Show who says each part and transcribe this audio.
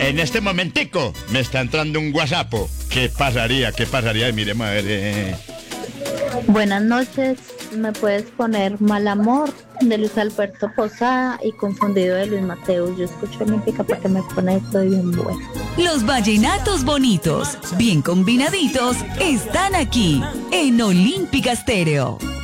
Speaker 1: En este momentico me está entrando un WhatsApp. ¿Qué pasaría? ¿Qué pasaría? Y miremos a ver.
Speaker 2: Buenas noches, ¿me puedes poner Mal Amor de Luis Alberto Posada y Confundido de Luis Mateus? Yo escucho Olímpica porque me pone esto bien bueno.
Speaker 3: Los vallenatos bonitos, bien combinaditos, están aquí en Olímpica Stereo.